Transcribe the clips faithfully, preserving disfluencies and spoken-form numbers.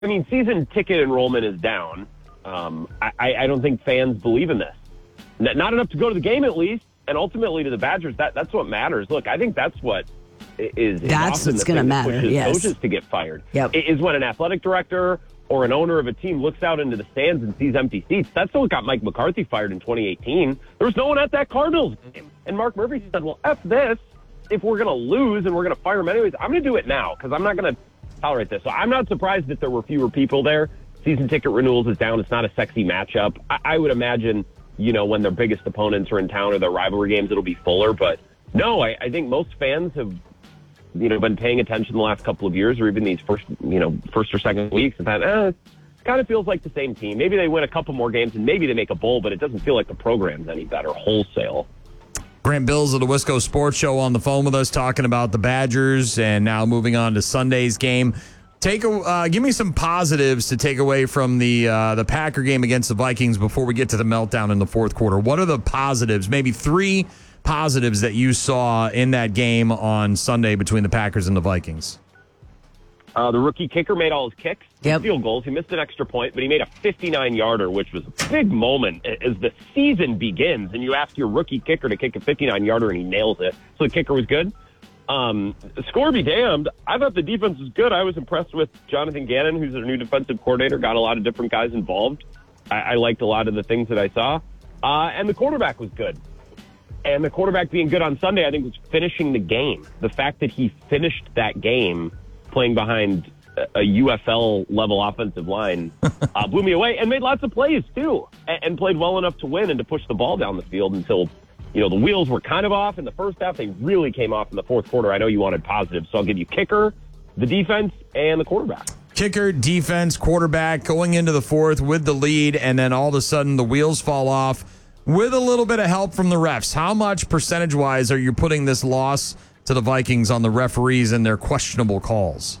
I mean, season ticket enrollment is down. Um, I, I don't think fans believe in this. Not enough to go to the game, at least, and ultimately to the Badgers. That that's what matters. Look, I think that's what is, is that's often what's going to matter. Pushes yes. coaches to get fired. Yep. Is when an athletic director or an owner of a team looks out into the stands and sees empty seats. That's what got Mike McCarthy fired in twenty eighteen. There was no one at that Cardinals game, and Mark Murphy said, "Well, F this. If we're going to lose and we're going to fire him anyways, I'm going to do it now because I'm not going to tolerate this." So I'm not surprised that there were fewer people there. Season ticket renewals is down. It's not a sexy matchup. I, I would imagine, you know, when their biggest opponents are in town or their rivalry games, it'll be fuller. But no, I, I think most fans have, you know, been paying attention the last couple of years, or even these first, you know, first or second weeks, and thought, eh, it kind of feels like the same team. Maybe they win a couple more games and maybe they make a bowl, but it doesn't feel like the program's any better wholesale. Grant Bills of the Wisco Sports Show on the phone with us, talking about the Badgers, and now moving on to Sunday's game. Take a, uh, give me some positives to take away from the uh, the Packer game against the Vikings before we get to the meltdown in the fourth quarter. What are the positives? Maybe three positives that you saw in that game on Sunday between the Packers and the Vikings. Uh, the rookie kicker made all his kicks, yep. field goals. He missed an extra point, but he made a fifty-nine yarder, which was a big moment as the season begins. And you ask your rookie kicker to kick a fifty-nine yarder, and he nails it. So the kicker was good. Um, score be damned. I thought the defense was good. I was impressed with Jonathan Gannon, who's their new defensive coordinator, got a lot of different guys involved. I, I liked a lot of the things that I saw. Uh, and the quarterback was good. And the quarterback being good on Sunday, I think, was finishing the game. The fact that he finished that game playing behind a U F L-level offensive line uh, blew me away, and made lots of plays, too, and, and played well enough to win and to push the ball down the field until, you know, the wheels were kind of off in the first half. They really came off in the fourth quarter. I know you wanted positive, so I'll give you kicker, the defense, and the quarterback. Kicker, defense, quarterback, going into the fourth with the lead, and then all of a sudden the wheels fall off with a little bit of help from the refs. How much percentage-wise are you putting this loss to the Vikings on the referees and their questionable calls?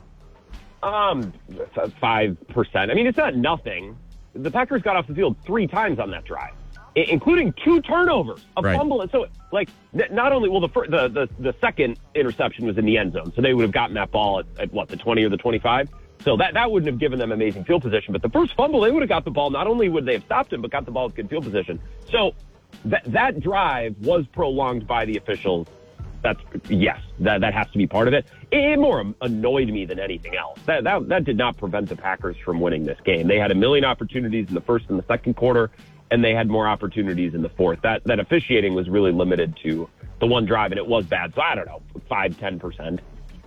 Um, five percent. I mean, it's not nothing. The Packers got off the field three times on that drive, including two turnovers, a right. fumble. So, like, not only, well, the, first, the the the second interception was in the end zone, so they would have gotten that ball at, at what, the twenty or the twenty-five? So that, that wouldn't have given them amazing field position. But the first fumble, they would have got the ball. Not only would they have stopped him, but got the ball with good field position. So that that drive was prolonged by the officials. That's, yes, that that has to be part of it. It more annoyed me than anything else. That, that that did not prevent the Packers from winning this game. They had a million opportunities in the first and the second quarter, and they had more opportunities in the fourth. That that officiating was really limited to the one drive, and it was bad. So I don't know, five, ten percent.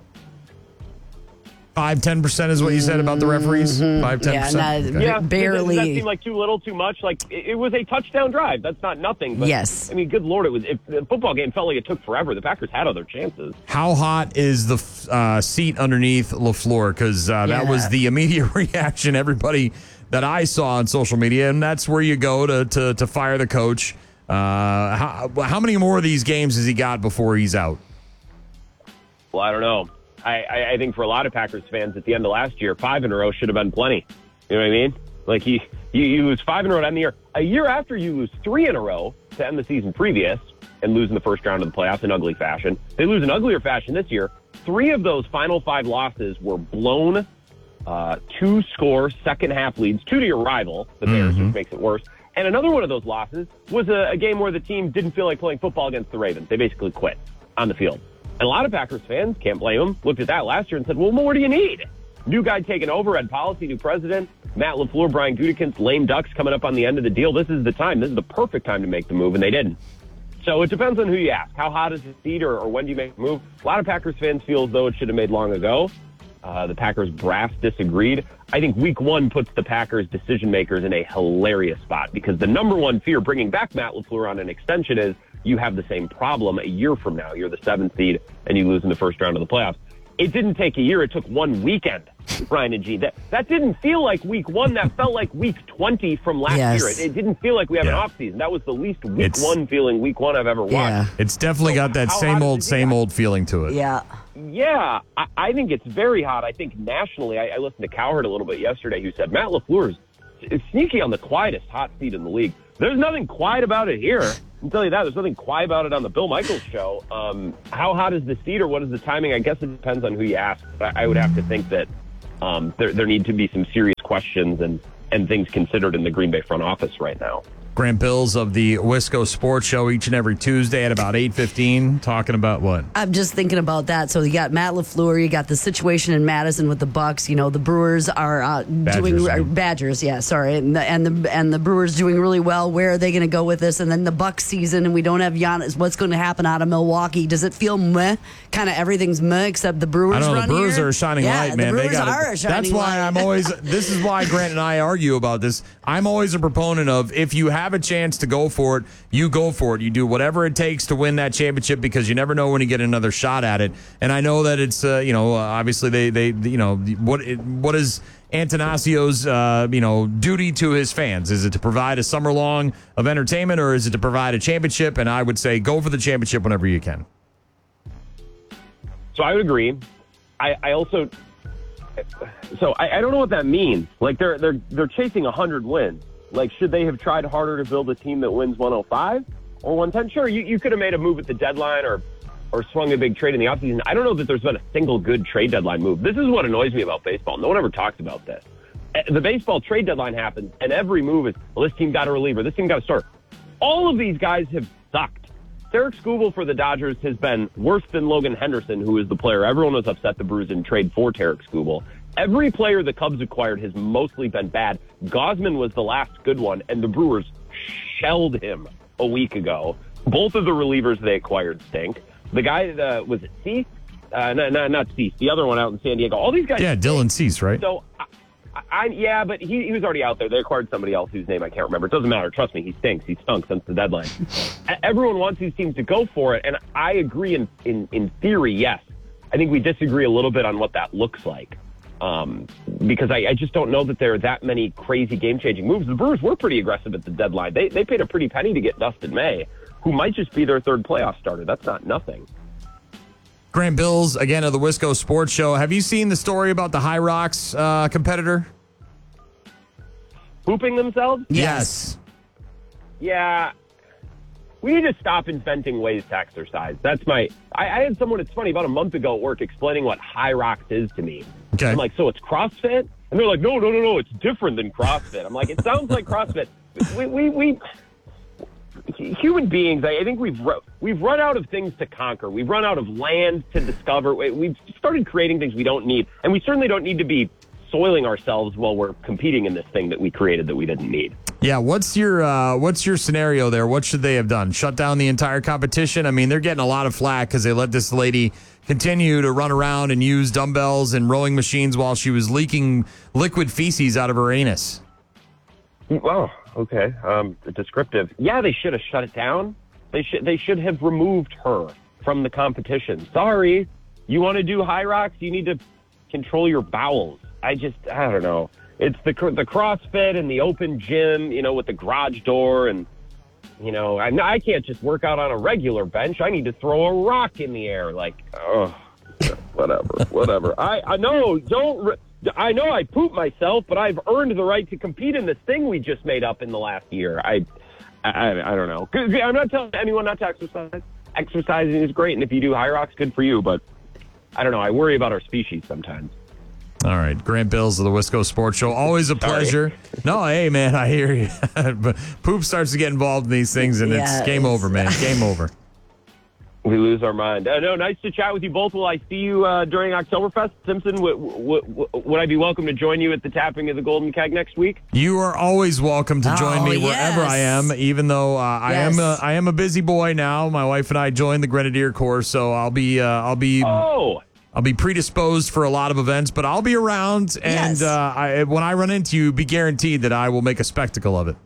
Five, ten percent is what you said about the referees? Mm-hmm. Five, ten percent? Yeah, not, okay. yeah, barely. Does that seem like too little, too much? Like, it, it was a touchdown drive. That's not nothing. But, yes. I mean, good Lord, it was. If the football game felt like it took forever. The Packers had other chances. How hot is the uh, seat underneath LaFleur? Because uh, that yeah. was the immediate reaction, everybody that I saw on social media, and that's where you go to to, to fire the coach. Uh, how, how many more of these games has he got before he's out? Well, I don't know. I, I think for a lot of Packers fans at the end of last year, five in a row should have been plenty. You know what I mean? Like, you, you, you lose five in a row to end the year. A year after you lose three in a row to end the season previous and lose in the first round of the playoffs in ugly fashion. They lose in uglier fashion this year. Three of those final five losses were blown uh, two-score second-half leads, two to your rival, the Bears, mm-hmm. which makes it worse. And another one of those losses was a, a game where the team didn't feel like playing football against the Ravens. They basically quit on the field. And a lot of Packers fans, can't blame them, looked at that last year and said, well, more do you need? New guy taking over, had policy, new president, Matt LaFleur, Brian Gutekunst, lame ducks coming up on the end of the deal. This is the time. This is the perfect time to make the move, and they didn't. So it depends on who you ask. How hot is the seat, or, or when do you make the move? A lot of Packers fans feel as though it should have made long ago. Uh, the Packers brass disagreed. I think week one puts the Packers decision makers in a hilarious spot, because the number one fear bringing back Matt LaFleur on an extension is you have the same problem a year from now. You're the seventh seed and you lose in the first round of the playoffs. It didn't take a year. It took one weekend, Brian and Gene. That, that didn't feel like week one. That felt like week twenty from last yes. year. It, it didn't feel like we have yeah. an offseason. That was the least week It's, one feeling week one I've ever watched. Yeah. It's definitely So got that how same hot old, is it? same old feeling to it. Yeah. Yeah, I, I think it's very hot. I think nationally, I, I listened to Cowherd a little bit yesterday, who said Matt LaFleur is, is sneaky on the quietest hot seat in the league. There's nothing quiet about it here. I'll tell you that. There's nothing quiet about it on the Bill Michaels show. Um, how hot is the seat, or what is the timing? I guess it depends on who you ask. But I would have to think that Um, there, there need to be some serious questions and, and things considered in the Green Bay front office right now. Grant Bills of the Wisco Sports Show each and every Tuesday at about eight fifteen, talking about what? I'm just thinking about that. So you got Matt LaFleur, you got the situation in Madison with the Bucks. You know, the Brewers are uh, doing uh, Badgers, yeah, sorry, and the, and the and the Brewers doing really well. Where are they going to go with this? And then the Bucks season, and we don't have Giannis. What's going to happen out of Milwaukee? Does it feel meh? Kind of everything's meh except the Brewers. I don't know. Run The Brewers here? are a shining yeah, light, man. The Brewers they got are a shining That's why light. I'm always. This is why Grant and I argue about this. I'm always a proponent of if you have a chance to go for it, you go for it. You do whatever it takes to win that championship because you never know when you get another shot at it. And I know that it's, uh, you know, uh, obviously they, they, you know, what, it, what is Antanasio's, uh, you know, duty to his fans? Is it to provide a summer long of entertainment or is it to provide a championship? And I would say go for the championship whenever you can. So I would agree. I, I also, so I, I don't know what that means. Like they're, they're, they're chasing a hundred wins. Like, should they have tried harder to build a team that wins one oh five or one ten? Sure, you, you could have made a move at the deadline or or swung a big trade in the offseason. I don't know that there's been a single good trade deadline move. This is what annoys me about baseball. No one ever talks about this. The baseball trade deadline happens, and every move is, well, this team got a reliever, this team got a starter. All of these guys have sucked. Derek Skubal for the Dodgers has been worse than Logan Henderson, who is the player everyone was upset the Brewers didn't trade for Derek Skubal. Every player the Cubs acquired has mostly been bad. Gosman was the last good one, and the Brewers shelled him a week ago. Both of the relievers they acquired stink. The guy that uh, was it Cease? Uh, no, no, not Cease. The other one out in San Diego. All these guys. Yeah, Dylan Cease, right? So, I, I, yeah, but he, he was already out there. They acquired somebody else whose name I can't remember. It doesn't matter. Trust me, he stinks. He stunk since the deadline. Everyone wants these teams to go for it, and I agree in, in, in theory, yes. I think we disagree a little bit on what that looks like. Um, because I, I just don't know that there are that many crazy game-changing moves. The Brewers were pretty aggressive at the deadline. They they paid a pretty penny to get Dustin May, who might just be their third playoff starter. That's not nothing. Grant Bills, again, of the Wisco Sports Show. Have you seen the story about the High Rocks uh, competitor? Pooping themselves? Yes. Yeah. We need to stop inventing ways to exercise. That's my... I, I had someone, it's funny, about a month ago at work explaining what High Rocks is to me. Okay. I'm like, so it's CrossFit? And they're like, no, no, no, no, it's different than CrossFit. I'm like, it sounds like CrossFit. We, we, we human beings, I think we've we've run out of things to conquer. We've run out of land to discover. We've started creating things we don't need. And we certainly don't need to be soiling ourselves while we're competing in this thing that we created that we didn't need. Yeah, what's your uh, what's your scenario there? What should they have done? Shut down the entire competition? I mean, they're getting a lot of flack because they let this lady continue to run around and use dumbbells and rowing machines while she was leaking liquid feces out of her anus. Oh, okay. Um, descriptive. Yeah, they should have shut it down. They should they should have removed her from the competition. Sorry, you want to do High Rocks? You need to control your bowels. I just, I don't know. It's the the CrossFit and the open gym, you know, with the garage door. And, you know, I, I can't just work out on a regular bench. I need to throw a rock in the air. Like, oh, whatever, whatever. I, I know, don't, I know I poop myself, but I've earned the right to compete in this thing we just made up in the last year. I, I, I don't know. I'm not telling anyone not to exercise. Exercising is great. And if you do High Rocks, good for you. But I don't know. I worry about our species sometimes. All right, Grant Bills of the Wisco Sports Show. Always a pleasure. Sorry. No, hey, man, I hear you. But poop starts to get involved in these things, and yeah, it's game it's, over, man. Game over. We lose our mind. Uh, no, nice to chat with you both. Will I see you uh, during Oktoberfest? Simpson, w- w- w- would I be welcome to join you at the tapping of the Golden Keg next week? You are always welcome to join oh, me yes. wherever I am, even though uh, I yes. am a, I am a busy boy now. My wife and I joined the Grenadier Corps, so I'll be uh, I'll be oh. I'll be predisposed for a lot of events, but I'll be around, and yes. uh, I, when I run into you, be guaranteed that I will make a spectacle of it.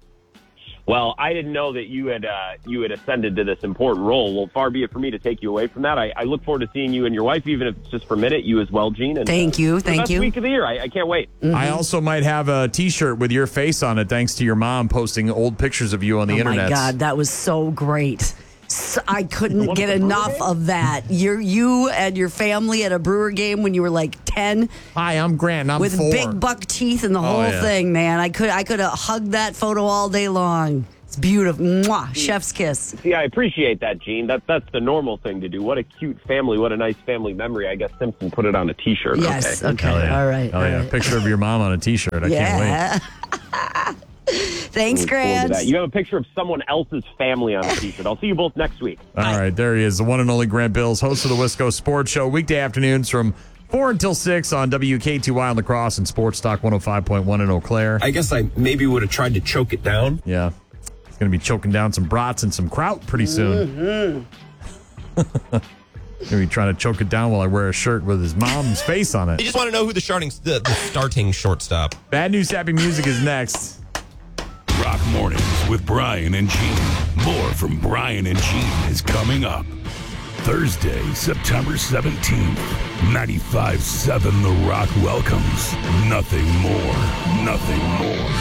Well, I didn't know that you had uh, you had ascended to this important role. Well, far be it for me to take you away from that. I, I look forward to seeing you and your wife, even if it's just for a minute. You as well, Gene. And, thank you, uh, thank the best you. Week of the year. I, I can't wait. Mm-hmm. I also might have a T-shirt with your face on it, thanks to your mom posting old pictures of you on the oh internet. Oh my God, that was so great. So I couldn't get enough of that. You're you and your family at a Brewer game when you were like ten. Hi, I'm Grant. And I'm with four. big buck teeth and the oh, whole yeah. thing, man. I could I could have hugged that photo all day long. It's beautiful. Mwah, chef's kiss. See, I appreciate that, Gene. That, that's the normal thing to do. What a cute family. What a nice family memory. I guess Simpson put it on a T-shirt. Yes, okay. okay. Yeah. All right. Oh, all yeah. right. Picture of your mom on a T-shirt. I yeah. can't wait. Thanks, Grant. You have a picture of someone else's family on a T-shirt. I'll see you both next week. wait. All right, there he is, the one and only Grant Bills, host of the Wisco Sports Show, weekday afternoons from four until six on W K T Y on La Crosse and Sports Talk one oh five point one in Eau Claire. I guess I maybe would have tried to choke it down. Yeah. He's going to be choking down some brats and some kraut pretty soon. Mm-hmm. Maybe trying to choke it down while I wear a shirt with his mom's face on it. I just want to know who the starting the, the starting shortstop. Bad News Happy Music is next. Rock Mornings with Brian and Gene. More from Brian and Gene is coming up. Thursday, September seventeenth, ninety-five point seven The Rock welcomes Nothing More, Nothing More.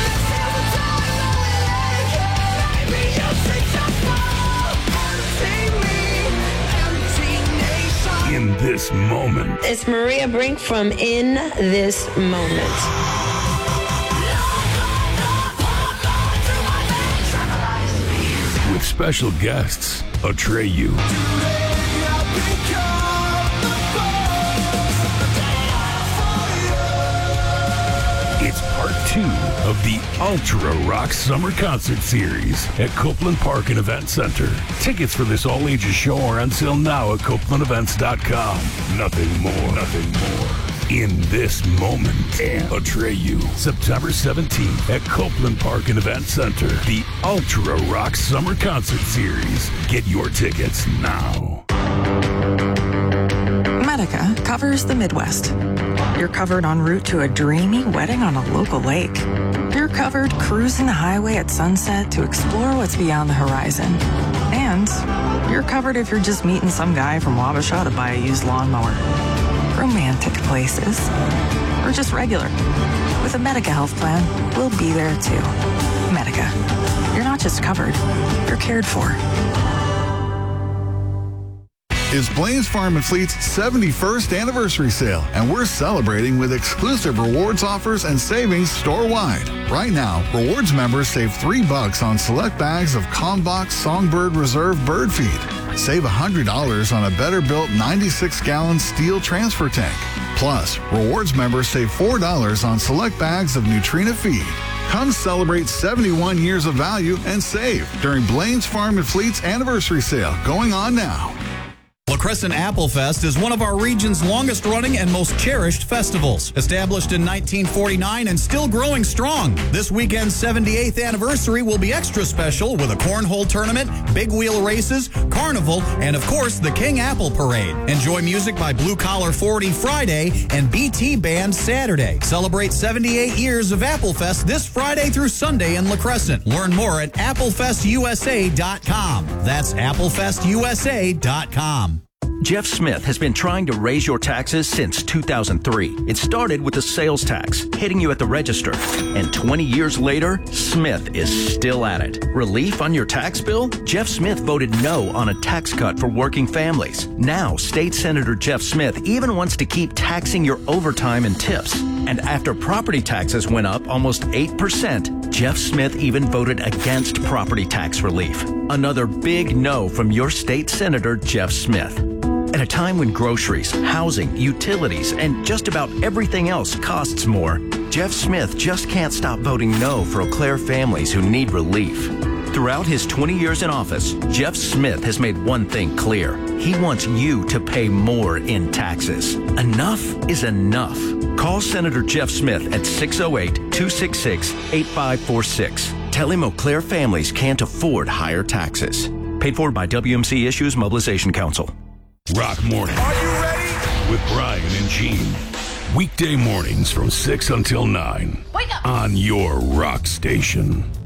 In this moment. It's Maria Brink from In This Moment. With special guests, Atreyu. It's part two of the Ultra Rock Summer Concert Series at Copeland Park and Event Center. Tickets for this all-ages show are on sale now at copeland events dot com. Nothing more, nothing more. In This Moment, and Atreyu, September seventeenth at Copeland Park and Event Center. The Ultra Rock Summer Concert Series. Get your tickets now. Medica covers the Midwest. You're covered en route to a dreamy wedding on a local lake. You're covered cruising the highway at sunset to explore what's beyond the horizon. And you're covered if you're just meeting some guy from Wabasha to buy a used lawnmower. Romantic places, or just regular. With a Medica health plan, we'll be there too. Medica. You're not just covered, you're cared for. It's Blain's Farm and Fleet's seventy-first anniversary sale, and we're celebrating with exclusive rewards offers and savings store-wide. Right now, rewards members save three bucks on select bags of Combox Songbird Reserve bird feed. Save one hundred dollars on a better-built ninety-six gallon steel transfer tank. Plus, rewards members save four dollars on select bags of Nutrina feed. Come celebrate seventy-one years of value and save during Blain's Farm and Fleet's anniversary sale going on now. La Crescent Apple Fest is one of our region's longest running and most cherished festivals. Established in nineteen forty-nine and still growing strong. This weekend's seventy-eighth anniversary will be extra special with a cornhole tournament, big wheel races, carnival, and of course the King Apple Parade. Enjoy music by Blue Collar forty Friday and B T Band Saturday. Celebrate seventy-eight years of Apple Fest this Friday through Sunday in La Crescent. Learn more at apple fest u s a dot com. That's apple fest u s a dot com. Jeff Smith has been trying to raise your taxes since two thousand three. It started with the sales tax, hitting you at the register. And twenty years later, Smith is still at it. Relief on your tax bill? Jeff Smith voted no on a tax cut for working families. Now, State Senator Jeff Smith even wants to keep taxing your overtime and tips. And after property taxes went up almost eight percent, Jeff Smith even voted against property tax relief. Another big no from your state senator, Jeff Smith. At a time when groceries, housing, utilities, and just about everything else costs more, Jeff Smith just can't stop voting no for Eau Claire families who need relief. Throughout his twenty years in office, Jeff Smith has made one thing clear. He wants you to pay more in taxes. Enough is enough. Call Senator Jeff Smith at six oh eight, two six six, eight five four six. Tell him Eau Claire families can't afford higher taxes. Paid for by W M C Issues Mobilization Council. Rock Morning. Are you ready? With Brian and Gene. Weekday mornings from six until nine. Wake up. On your rock station.